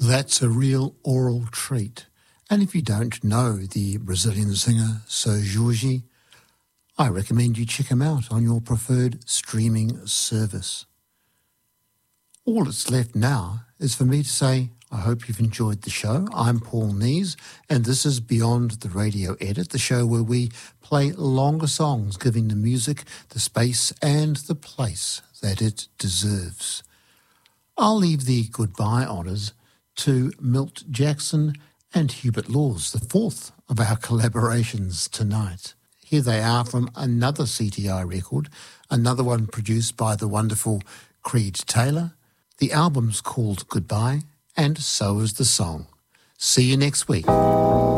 That's a real oral treat. And if you don't know the Brazilian singer Seu Jorge, I recommend you check him out on your preferred streaming service. All that's left now is for me to say I hope you've enjoyed the show. I'm Paul Nees, and this is Beyond the Radio Edit, the show where we play longer songs, giving the music the space and the place that it deserves. I'll leave the goodbye honours to Milt Jackson and Hubert Laws, the fourth of our collaborations tonight. Here they are from another CTI record, another one produced by the wonderful Creed Taylor. The album's called Goodbye, and so is the song. See you next week.